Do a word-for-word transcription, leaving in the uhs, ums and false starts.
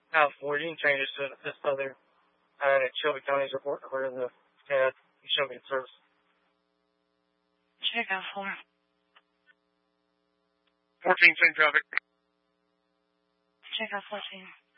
Uh, four, you can change this to this other, uh, Shelby County's report number in the tab. You show me the service. Check out four. fourteen, same traffic. Check out fourteen.